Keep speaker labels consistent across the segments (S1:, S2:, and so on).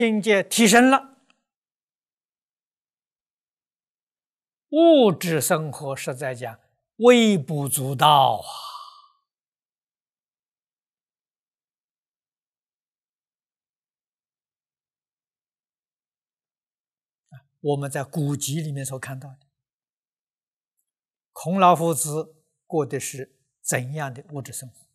S1: 境界提升了，物质生活实在讲微不足道啊。我们在古籍里面所看到的，孔老夫子过的是怎样的物质生活？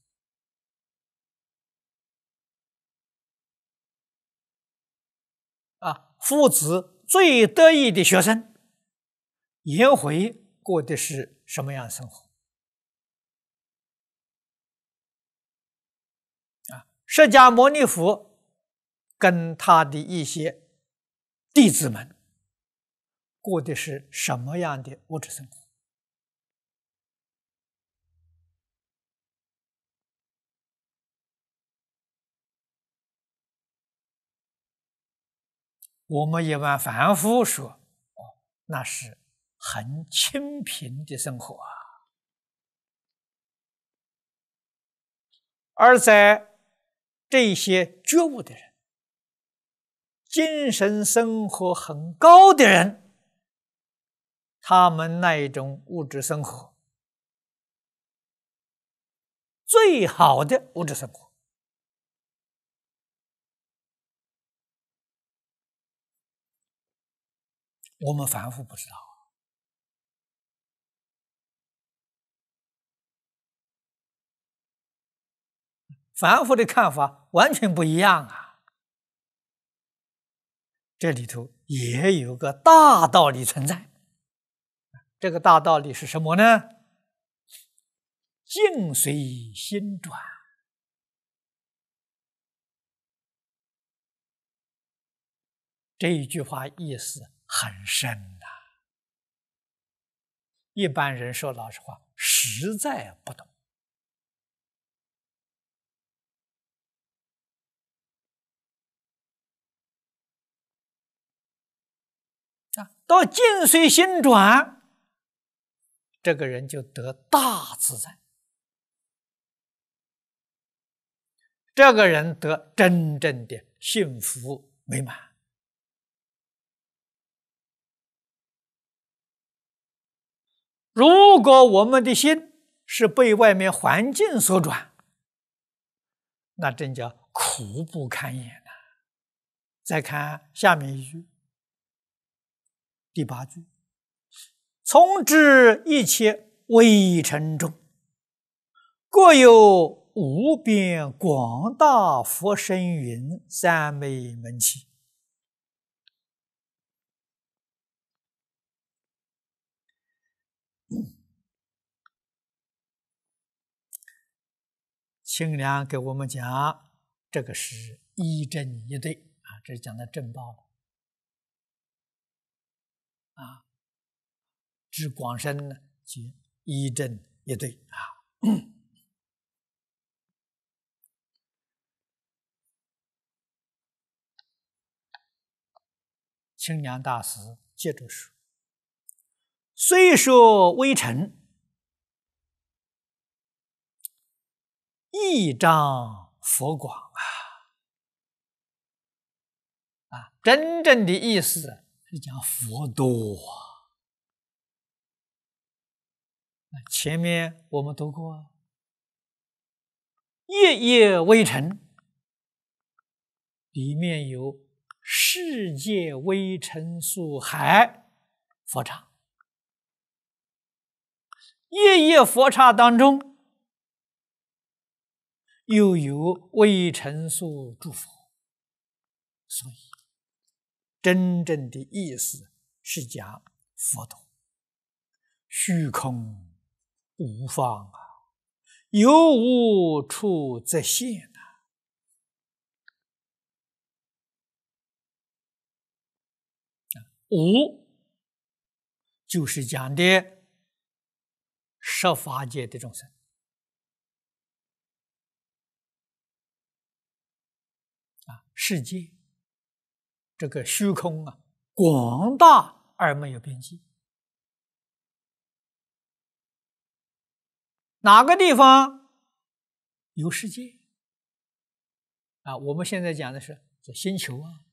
S1: 夫子最得意的学生颜回过的是什么样的生活？释迦牟尼佛跟他的一些弟子们过的是什么样的物质生活？我们一般凡夫说，那是很清贫的生活啊。而在这些觉悟的人，精神生活很高的人，他们那一种物质生活，最好的物质生活，我们凡夫不知道。凡夫的看法完全不一样啊！这里头也有个大道理存在。这个大道理是什么呢？境随心转。这一句话意思很深呐，一般人说老实话，实在不懂。到境随心转，这个人就得大自在，这个人得真正的幸福美满。如果我们的心是被外面环境所转，那真叫苦不堪言呐。再看下面一句，第8句，从知一切微尘中，各有无边广大佛身云三昧门器。清凉给我们讲，这个是一正一对啊，这是讲的正报了啊。知广深呢，就一正一对啊。清凉大师接着说：“虽说微尘，一张佛广啊！真正的意思是讲佛多啊。前面我们读过，夜夜微尘，里面有世界微尘数海佛刹，夜夜佛刹当中又有微尘数诸佛，所以真正的意思是讲佛陀虚空无方啊，有无处则现啊。无就是讲的十法界的众生世界这个虚空啊，广大而没有边际。哪个地方有世界啊？我们现在讲的是这星球啊，